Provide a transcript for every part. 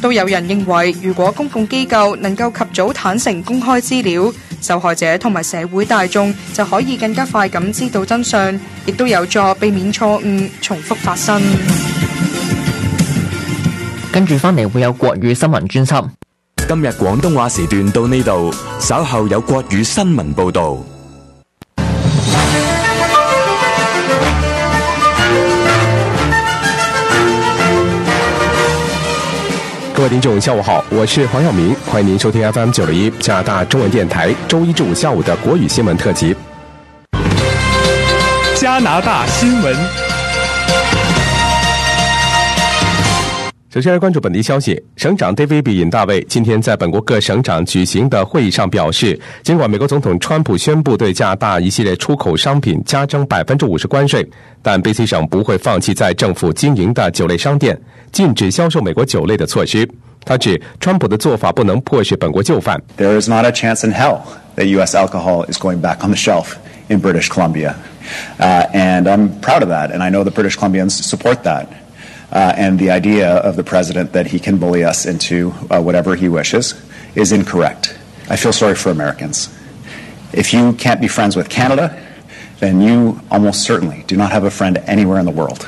都有人認為，如果公共機構能夠及早坦誠公開資料，受害者同埋社會大眾就可以更加快咁知道真相，亦都有助避免錯誤重複發生。 跟住翻嚟會有國語新聞專輯。 今日廣東話時段到呢度，稍後有國語新聞報導。 各位听众下午好，我是黄晓明，欢迎您收听 FM961 加拿大中文电台周一至五下午的国语新闻特辑。 加拿大新闻， 首先来关注本地消息。省长 David 比尹大卫今天在本国各省长举行的会议上表示，尽管美国总统川普宣布对加拿大一系列出口商品加征 50% 关税，但 BC 省不会放弃在政府经营的酒类商店禁止销售美国酒类的措施。他指川普的做法不能迫使本国就范。 There is not a chance in hell that U.S. alcohol is going back on the shelf in British Columbia. And I'm proud of that, and I know the British Columbians support that. And the idea of the president that he can bully us into whatever he wishes is incorrect. I feel sorry for Americans. If you can't be friends with Canada, then you almost certainly do not have a friend anywhere in the world.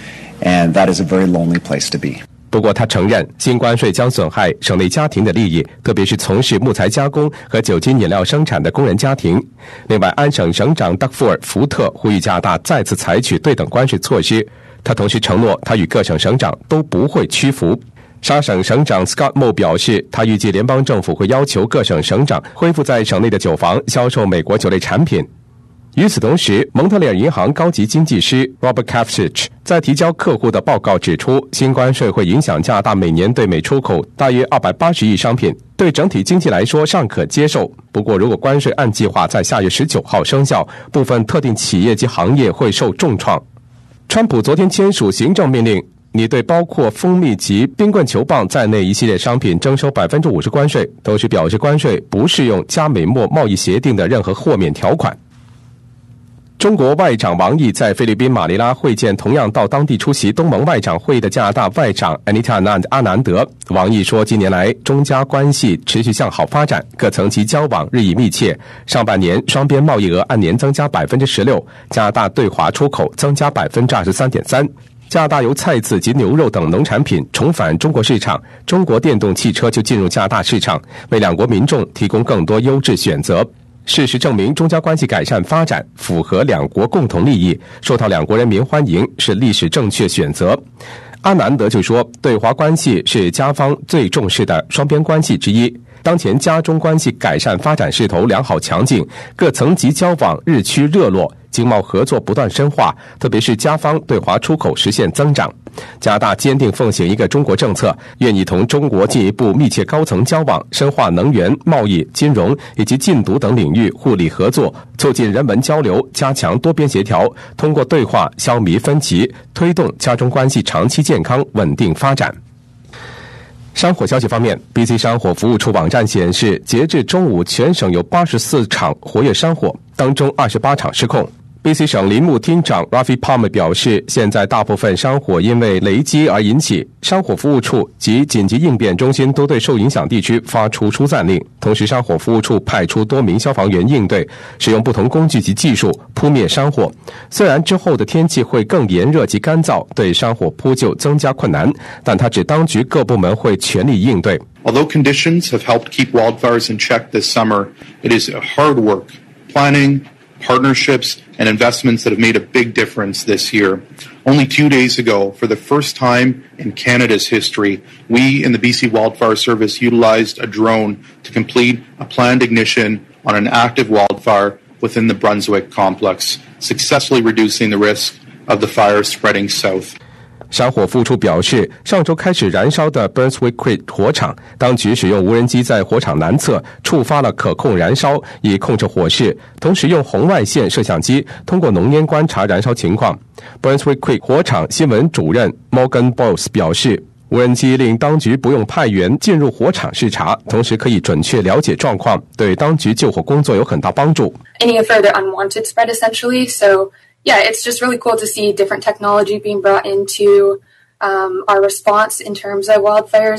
And that is a very lonely place to be. 不过他承认新关税将损害省内家庭的利益，特别是从事木材加工和酒精饮料生产的工人家庭。另外，安省省长德福尔福特呼吁加拿大再次采取对等关税措施。他同时承诺他与各省省长都不会屈服。沙省省长 Scott Moe 表示，他预计联邦政府会要求各省省长恢复在省内的酒房销售美国酒类产品。与此同时，蒙特利尔银行高级经济师 Robert Kafchich 在提交客户的报告指出，新关税会影响加拿大每年对美出口大约280亿商品，对整体经济来说尚可接受。不过，如果关税按计划在下月19号生效，部分特定企业及行业会受重创。川普昨天签署行政命令，拟对包括蜂蜜及冰棍球棒在内一系列商品征收 50% 关税，同时表示关税不适用加美墨贸易协定的任何豁免条款。中国外长王毅在菲律宾马尼拉会见同样到当地出席东盟外长会议的加拿大外长 Anita 阿南德。王毅说，近年来中加关系持续向好发展，各层级交往日益密切。上半年双边贸易额按年增加 16%， 加拿大对华出口增加 23.3%。加拿大由菜籽及牛肉等农产品重返中国市场，中国电动汽车就进入加拿大市场，为两国民众提供更多优质选择。事实证明，中加关系改善发展符合两国共同利益，受到两国人民欢迎，是历史正确选择。阿南德就说，对华关系是加方最重视的双边关系之一。当前加中关系改善发展势头良好强劲，各层级交往日趋热络，经贸合作不断深化，特别是加方对华出口实现增长。加拿大坚定奉行一个中国政策，愿意同中国进一步密切高层交往，深化能源、贸易、金融以及禁毒等领域互利合作，促进人文交流，加强多边协调，通过对话消弭分歧，推动加中关系长期健康稳定发展。山火消息方面， BC 山火服务处网站显示，截至中午，全省有84场活跃山火，当中28场失控。BC 省林务厅长 Rafi Palmer 表示，现在大部分山火因为雷击而引起，山火服务处及紧急应变中心都对受影响地区发出疏散令。同时，山火服务处派出多名消防员应对，使用不同工具及技术扑灭山火。虽然之后的天气会更炎热及干燥，对山火扑救增加困难，但他指当局各部门会全力应对。 Although conditions have helped keep wildfires in check this summer, it is hard work, planning, partnerships, and investments that have made a big difference this year. Only 2 days ago, for the first time in Canada's history, we in the BC Wildfire Service utilized a drone to complete a planned ignition on an active wildfire within the Brunswick complex, successfully reducing the risk of the fire spreading south. 山火服务处表示，上周开始燃烧的 Brunswick Creek 火场，当局使用无人机在火场南侧触发了可控燃烧，以控制火势，同时用红外线摄像机通过浓烟观察燃烧情况。Brunswick Creek 火场新闻主任 Morgan Bowles 表示，无人机令当局不用派员进入火场视察，同时可以准确了解状况，对当局救火工作有很大帮助。 Any further unwanted spread essentially, so yeah, it's just really cool to see different technology being brought into our response in terms of wildfires.